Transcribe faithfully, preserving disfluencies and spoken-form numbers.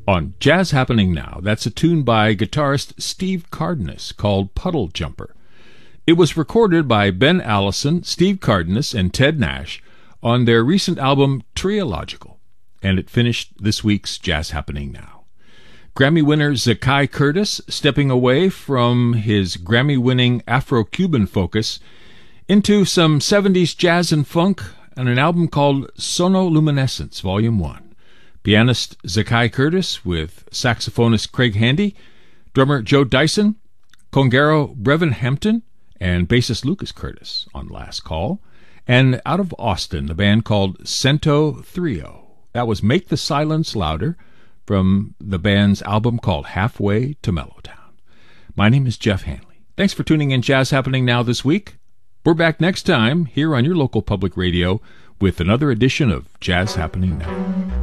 On Jazz Happening Now, that's a tune by guitarist Steve Cardenas called Puddle Jumper. It was recorded by Ben Allison, Steve Cardenas, and Ted Nash on their recent album Triological, and it finished this week's Jazz Happening Now. Grammy winner Zakai Curtis stepping away from his Grammy-winning Afro-Cuban focus into some seventies jazz and funk on an album called Sonoluminescence, Volume one. Pianist Zakai Curtis with saxophonist Craig Handy, drummer Joe Dyson, conguero Brevin Hampton, and bassist Lucas Curtis on Last Call. And out of Austin, the band called Cento Trio. That was Make the Silence Louder from the band's album called Halfway to Mellowtown. My name is Jeff Hanley. Thanks for tuning in Jazz Happening Now this week. We're back next time here on your local public radio with another edition of Jazz Happening Now.